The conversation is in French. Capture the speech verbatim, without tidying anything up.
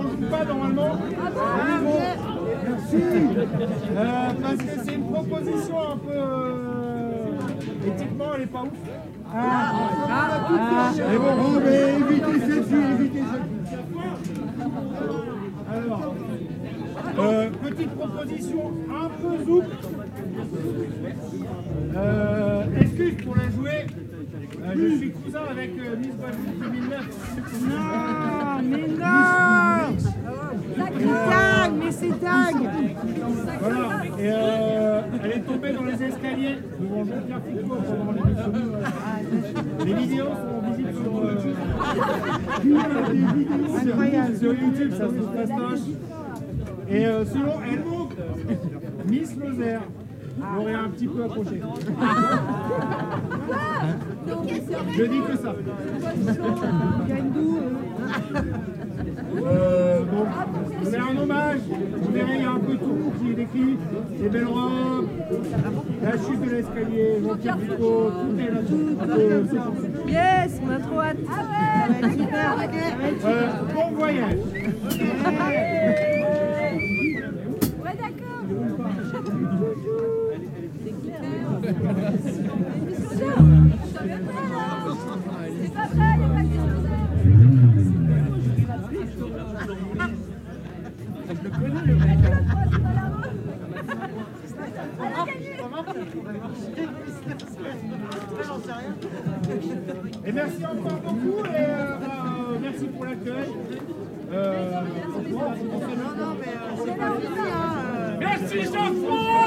ou pas normalement? Oui, bon. Merci. Euh, parce que c'est une proposition un peu... Euh, éthiquement, elle n'est pas ouf. Ah, ah, ah, mais bon, bon, mais évitez celle-ci, évitez celle-ci. Alors, euh, petite proposition un peu zouk. Euh, excuse pour la jouer. Euh, je suis cousin avec euh, Miss Guadeloupe deux mille neuf. Non, mais non. C'est dingue, mais c'est dingue. Voilà, et euh, elle est tombée dans les escaliers devant Jean-Pierre Foucault pendant l'émission. Les vidéos sont visibles sur, euh, Incroyable. sur YouTube, ça se passe. Et euh, selon elle, Miss Lozère l'aurait un petit peu approché. Je dis que ça. Euh, donc, c'est un hommage. Vous verrez, il y a un peu tout qui est décrit. Les belles robes, la chute de l'escalier, Jean-Pierre Foucault, tout est là. Yes, on a trop hâte. Ça va être super. Euh, bon voyage. Ouais, d'accord. C'est pas vrai, il n'y a pas de discussion. Et merci encore beaucoup et euh, bah, merci pour l'accueil. Euh, Non, non, mais c'est pas fini, hein. merci Jean-François.